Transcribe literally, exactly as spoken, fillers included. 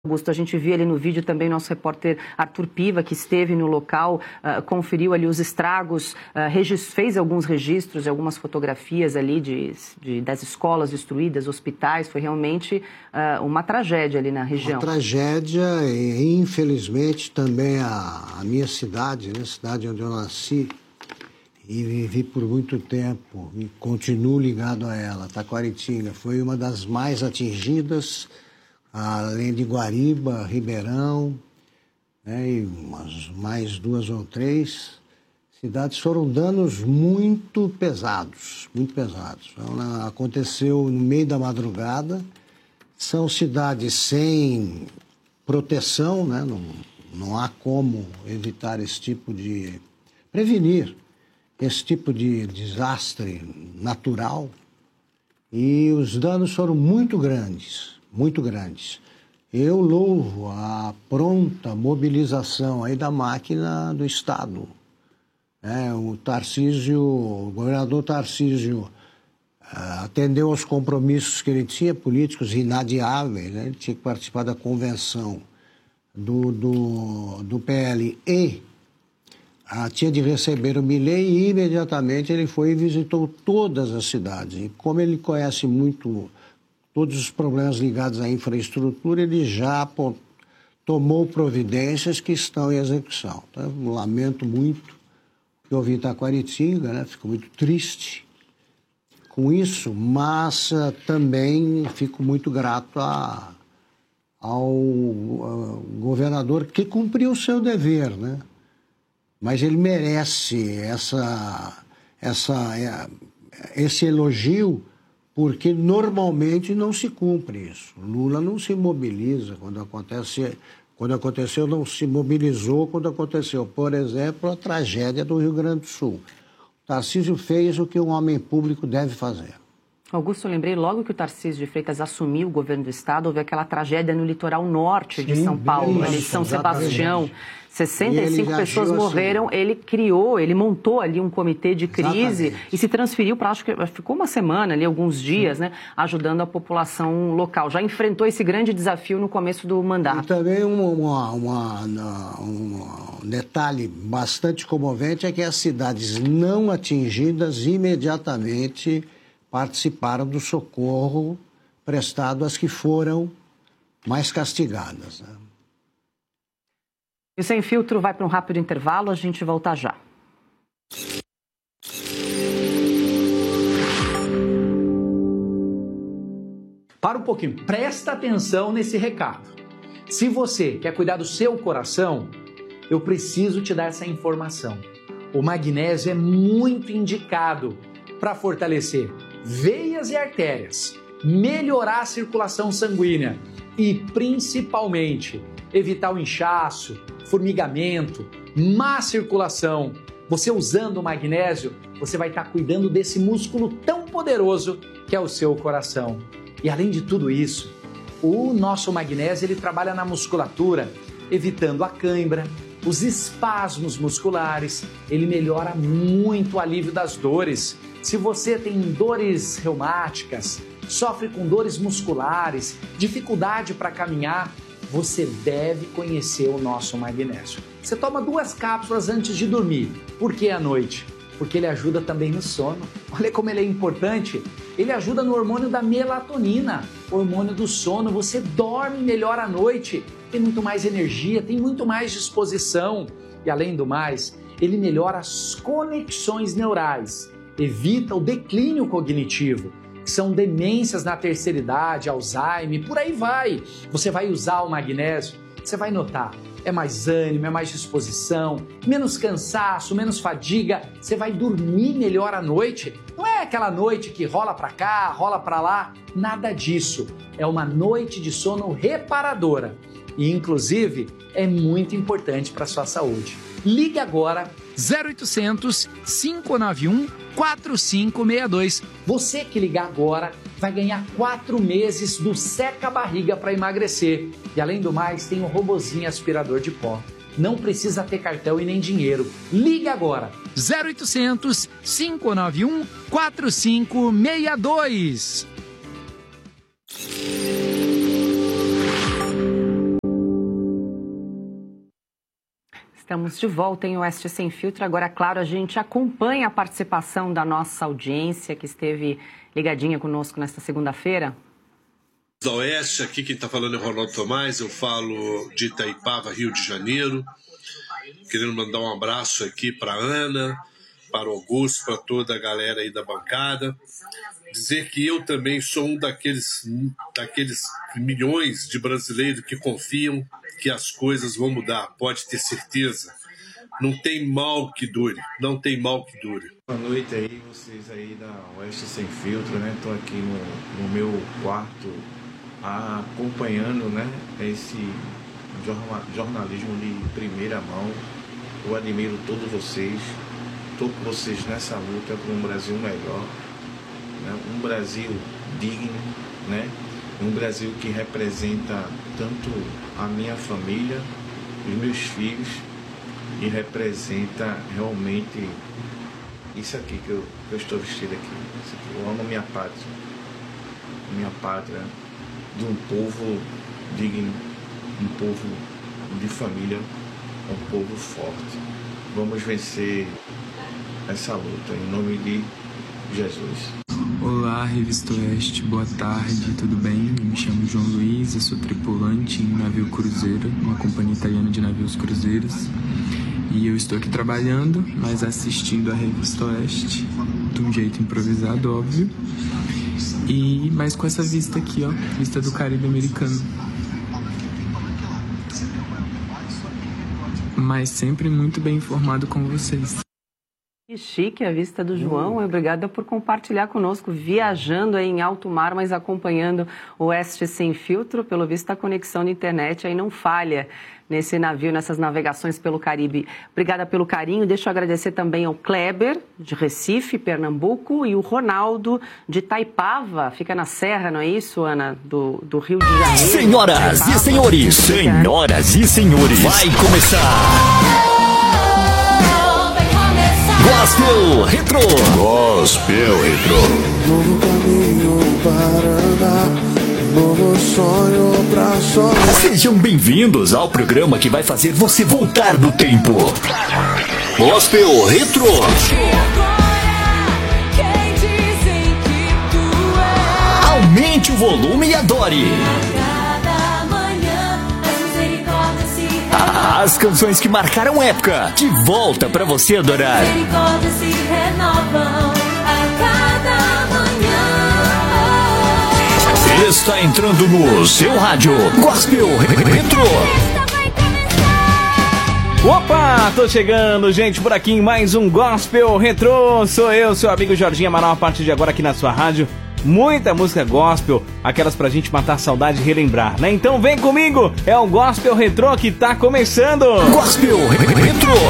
Augusto, a gente viu ali no vídeo também nosso repórter Arthur Piva, que esteve no local, uh, conferiu ali os estragos, uh, fez alguns registros, algumas fotografias ali de, de, das escolas destruídas, hospitais. Foi realmente uh, uma tragédia ali na região. Uma tragédia e, infelizmente, também a, a minha cidade, né, a cidade onde eu nasci e vivi por muito tempo e continuo ligado a ela, Taquaritinga, foi uma das mais atingidas, além de Guariba, Ribeirão, né, e umas, mais duas ou três cidades, foram danos muito pesados, muito pesados. Então, aconteceu no meio da madrugada, são cidades sem proteção, né, não, não há como evitar esse tipo de... prevenir esse tipo de desastre natural, e os danos foram muito grandes. Muito grandes. Eu louvo a pronta mobilização aí da máquina do Estado. É, o Tarcísio, o governador Tarcísio uh, atendeu aos compromissos que ele tinha, políticos inadiáveis, né? Ele tinha que participar da convenção do, do, do P L e uh, tinha de receber o Milei, e imediatamente ele foi e visitou todas as cidades. E como ele conhece muito todos os problemas ligados à infraestrutura, ele já pô, tomou providências que estão em execução. Então, eu lamento muito que eu vi Taquaritinga, né? Fico muito triste com isso, mas uh, também fico muito grato a, ao uh, governador que cumpriu o seu dever, né? Mas ele merece essa, essa, esse elogio, porque normalmente não se cumpre isso. Lula não se mobiliza quando acontece, quando aconteceu, não se mobilizou quando aconteceu. Por exemplo, a tragédia do Rio Grande do Sul. O Tarcísio fez o que um homem público deve fazer. Augusto, eu lembrei logo que o Tarcísio de Freitas assumiu o governo do estado, houve aquela tragédia no litoral norte de Sim, São Paulo, isso, ali de São exatamente. Sebastião. sessenta e cinco pessoas assim. morreram, ele criou, ele montou ali um comitê de crise. Exatamente. E se transferiu para, acho que ficou uma semana ali, alguns dias, Sim. né, ajudando a população local. Já enfrentou esse grande desafio no começo do mandato. E também um, uma, uma, um detalhe bastante comovente é que as cidades não atingidas imediatamente participaram do socorro prestado às que foram mais castigadas, né? E o Sem Filtro vai para um rápido intervalo, a gente volta já. Para um pouquinho, presta atenção nesse recado. Se você quer cuidar do seu coração, eu preciso te dar essa informação. O magnésio é muito indicado para fortalecer veias e artérias, melhorar a circulação sanguínea e, principalmente, evitar o inchaço, formigamento, má circulação. Você usando o magnésio, você vai estar cuidando desse músculo tão poderoso que é o seu coração. E além de tudo isso, o nosso magnésio ele trabalha na musculatura, evitando a cãibra, os espasmos musculares, ele melhora muito o alívio das dores. Se você tem dores reumáticas, sofre com dores musculares, dificuldade para caminhar, você deve conhecer o nosso magnésio. Você toma duas cápsulas antes de dormir. Por que à noite? Porque ele ajuda também no sono. Olha como ele é importante. Ele ajuda no hormônio da melatonina, hormônio do sono. Você dorme melhor à noite, tem muito mais energia, tem muito mais disposição. E além do mais, ele melhora as conexões neurais, evita o declínio cognitivo, que são demências na terceira idade, Alzheimer, por aí vai. Você vai usar o magnésio, você vai notar, é mais ânimo, é mais disposição, menos cansaço, menos fadiga, você vai dormir melhor à noite. Não é aquela noite que rola para cá, rola para lá, nada disso. É uma noite de sono reparadora e, inclusive, é muito importante para a sua saúde. Ligue agora zero oitocentos, cinco nove um, quatro cinco seis dois. Você que ligar agora vai ganhar quatro meses do Seca Barriga para emagrecer. E além do mais, tem um robozinho aspirador de pó. Não precisa ter cartão e nem dinheiro. Ligue agora. zero oitocentos, cinco nove um, quatro cinco seis dois. Estamos de volta em Oeste Sem Filtro. Agora, claro, a gente acompanha a participação da nossa audiência que esteve ligadinha conosco nesta segunda-feira. Da Oeste, aqui quem está falando é o Ronaldo Tomás, eu falo de Itaipava, Rio de Janeiro. Querendo mandar um abraço aqui para a Ana, para o Augusto, para toda a galera aí da bancada. Dizer que eu também sou um daqueles, daqueles milhões de brasileiros que confiam que as coisas vão mudar, pode ter certeza. Não tem mal que dure, não tem mal que dure. Boa noite aí, vocês aí da Oeste Sem Filtro, né? Estou aqui no, no meu quarto acompanhando, né, esse jornalismo de primeira mão. Eu admiro todos vocês, estou com vocês nessa luta por um Brasil melhor, né? Um Brasil digno, né? Um Brasil que representa tanto a minha família, os meus filhos, e representa realmente isso aqui que eu, que eu estou vestido aqui. Isso aqui. Eu amo minha pátria, minha pátria, de um povo digno, um povo de família, um povo forte. Vamos vencer essa luta em nome de Jesus. Olá, Revista Oeste, boa tarde, tudo bem? Eu me chamo João Luiz, eu sou tripulante em um navio cruzeiro, uma companhia italiana de navios cruzeiros. E eu estou aqui trabalhando, mas assistindo a Revista Oeste, de um jeito improvisado, óbvio. E, mas com essa vista aqui, ó, vista do Caribe americano. Mas sempre muito bem informado com vocês. Que chique a vista do João. Hum. Obrigada por compartilhar conosco, viajando aí em alto mar, mas acompanhando o Oeste Sem Filtro. Pelo visto, a conexão de internet aí não falha nesse navio, nessas navegações pelo Caribe. Obrigada pelo carinho. Deixa eu agradecer também ao Kleber, de Recife, Pernambuco, e o Ronaldo, de Itaipava. Fica na Serra, não é isso, Ana? Do, do Rio de Janeiro. Senhoras Itaipava, e senhores, senhoras e senhores, vai começar... Gospel Retro. Gospel Retro. Novo caminho para andar, novo sonho pra sonhar. Sejam bem-vindos ao programa que vai fazer você voltar no tempo. Gospel Retro. Aumente o volume e adore. As canções que marcaram época, de volta pra você adorar. Misericórdias se renovam a cada manhã. Está entrando no seu rádio Gospel Retro. Opa, tô chegando, gente, por aqui em mais um Gospel Retro. Sou eu, seu amigo Jorginho Amaral, a partir de agora aqui na sua rádio. Muita música gospel, aquelas pra gente matar a saudade e relembrar, né? Então vem comigo, é o Gospel Retro que tá começando. Gospel Retro.